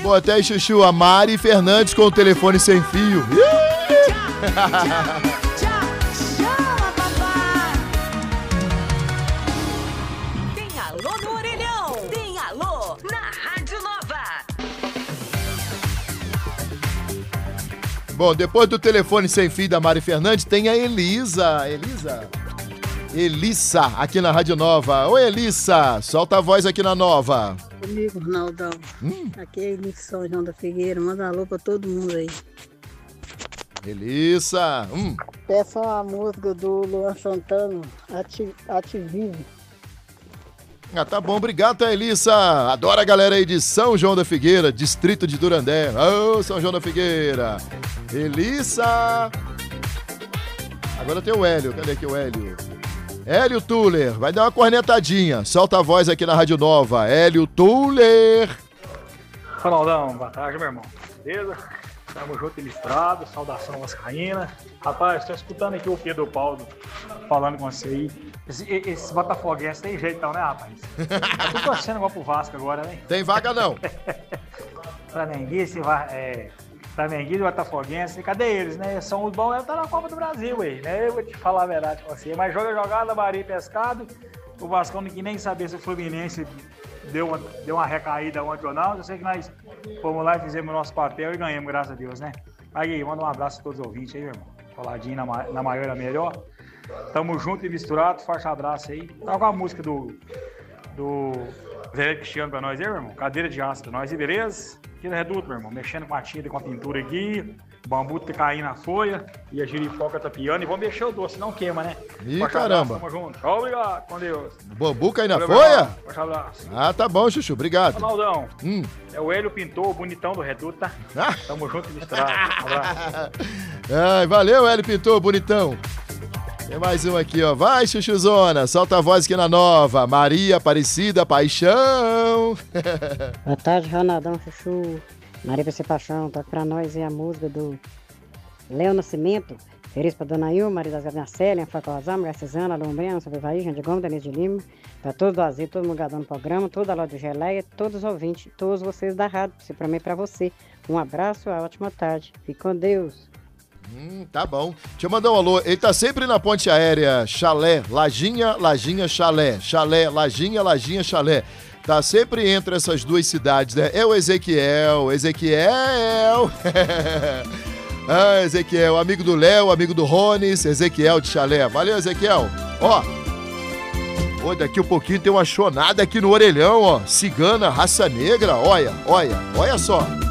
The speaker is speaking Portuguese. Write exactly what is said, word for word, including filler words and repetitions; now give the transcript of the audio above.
Bota aí, Chuchu, a Mari Fernandes com o telefone sem fio. Tem alô no orelhão, tem alô na Rádio Nova. Bom, depois do telefone sem fio da Mari Fernandes, tem a Elisa. Elisa? Elissa, aqui na Rádio Nova. Oi, Elissa, solta a voz aqui na Nova. Comigo, Ronaldão. Hum. Aqui é Elissa São João da Figueira. Manda alô pra todo mundo aí. Elissa. Hum. Peça uma música do Luan Santana, Ati, Ativive. Ah, tá bom, obrigado, tá, Elissa. Adoro a galera aí de São João da Figueira, distrito de Durandé. Ô, oh, São João da Figueira. Elissa. Agora tem o Hélio. Cadê aqui o Hélio? Hélio Tuller, vai dar uma cornetadinha. Solta a voz aqui na Rádio Nova. Hélio Tuller. Ronaldão, boa tarde, meu irmão. Beleza? Tamo junto e misturado. Saudação vascaína. Rapaz, tô escutando aqui o Pedro Paulo falando com você aí. Esse, esse botafoguense tem jeito então, né, rapaz? Eu tô torcendo igual pro Vasco agora, né? Tem vaga não. Flamenguista, é... Flamenguista e Botafoguense, cadê eles, né? São os bons, eles tá na Copa do Brasil, aí, né? Eu vou te falar a verdade com você. Mas joga jogada, Bahia Pescado. O Vascão não quis nem saber se o Fluminense deu uma, deu uma recaída ontem ou não. Eu sei que nós fomos lá e fizemos o nosso papel e ganhamos, graças a Deus, né? Aí, manda um abraço a todos os ouvintes aí, meu irmão. Faladinho na, na maior é melhor. Tamo junto e misturado, forte abraço aí. Tá com a música do... do Zé Cristiano pra nós aí, meu irmão. Cadeira de aço pra nós aí, beleza? Aqui no Reduto, meu irmão. Mexendo com a tinta e com a pintura aqui. O bambu tá caindo na folha. E a girifoca tá piando. E vamos mexer o doce, não queima, né? Ih, forte caramba. Abraço, tamo junto. Obrigado, com Deus. O bambu cai na Valeu, folha? Forte abraço. Ah, tá bom, Chuchu. Obrigado. Ronaldão, hum. é o Hélio Pintor, o bonitão do Reduto, tá? Ah. Tamo junto e misturado. Um abraço. Ai, valeu, Hélio Pintor, bonitão. Tem mais um aqui, ó. Vai, Chuchuzona. Solta a voz aqui na Nova. Maria Aparecida Paixão. Boa tarde, Ronaldão, Chuchu. Maria Aparecida Paixão. Toca pra nós aí a música do Léo Nascimento. Feliz pra Dona Ilma, Maria das Gavinhas Célia, Faco Azar, Mulher Cesana, Lombrena, Sobrevaí, Gente Gomes, Denise de Lima. Pra todos do Azul, todo mundo gadão no programa, toda a loja de geleia, todos os ouvintes, todos vocês da rádio. Principalmente pra você. Um abraço, uma ótima tarde. Fique com Deus. Hum, tá bom. Deixa eu mandar um alô. Ele tá sempre na ponte aérea Chalé, Lajinha, Lajinha, Chalé. Chalé, Lajinha, Lajinha, Chalé. Tá sempre entre essas duas cidades, né? É o Ezequiel, Ezequiel. Ah, Ezequiel, amigo do Léo, amigo do Rones, Ezequiel de Chalé. Valeu, Ezequiel. Ó, ó, daqui um pouquinho tem uma chonada aqui no orelhão, ó. Cigana, raça negra, olha, olha, olha só.